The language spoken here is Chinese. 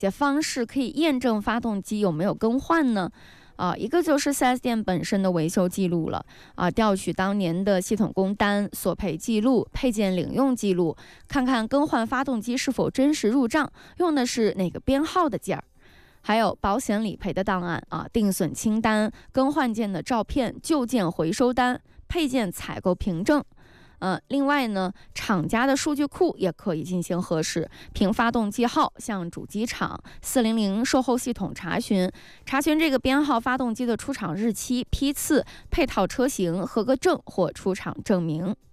些方式可以验证发动机有没有更换呢？一个就是 4S 店本身的维修记录了调取当年的系统工单、索赔记录、配件领用记录，看看更换发动机是否真实入账，用的是哪个编号的件儿。还有保险理赔的档案定损清单、更换件的照片、旧件回收单、配件采购凭证。另外呢，厂家的数据库也可以进行核实，凭发动机号向主机厂400售后系统查询这个编号发动机的出厂日期、批次、配套车型、合格证或出厂证明。